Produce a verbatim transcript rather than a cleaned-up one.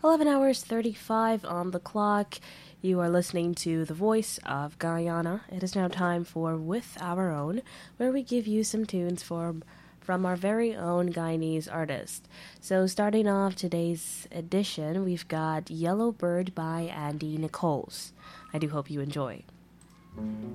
eleven hours thirty-five on the clock. You are listening to The Voice of Guyana. It is now time for With Our Own, where we give you some tunes for, from our very own Guyanese artist. So starting off today's edition, we've got Yellow Bird by Andy Nichols. I do hope you enjoy.